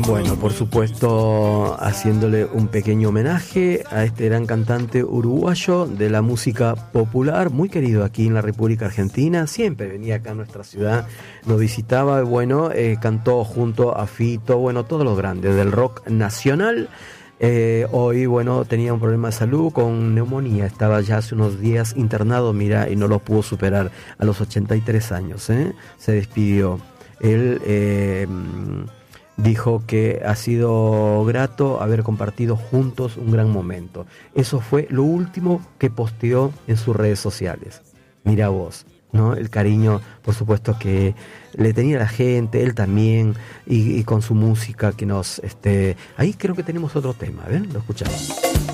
Bueno, por supuesto, haciéndole un pequeño homenaje a este gran cantante uruguayo de la música popular, muy querido aquí en la República Argentina, siempre venía acá a nuestra ciudad, nos visitaba, bueno, cantó junto a Fito, bueno, todos los grandes del rock nacional. Hoy, bueno, tenía un problema de salud con neumonía, estaba ya hace unos días internado, mira, y no lo pudo superar a los 83 años, se despidió. Él dijo que ha sido grato haber compartido juntos un gran momento. Eso fue lo último que posteó en sus redes sociales. Mira vos, ¿no? El cariño, por supuesto, que le tenía a la gente, él también, y con su música que nos... Ahí creo que tenemos otro tema, ¿ven? Lo escuchamos.